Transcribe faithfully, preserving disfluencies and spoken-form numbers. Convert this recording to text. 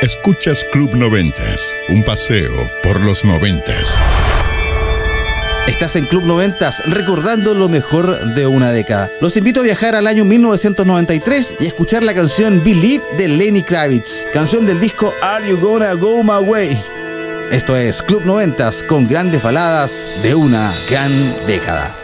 Escuchas Club Noventas, un paseo por los noventas. Estás en Club Noventas, recordando lo mejor de una década. Los invito a viajar al año mil novecientos noventa y tres y a escuchar la canción Believe de Lenny Kravitz, canción del disco Are You Gonna Go My Way. Esto es Club Noventas, con grandes baladas de una gran década.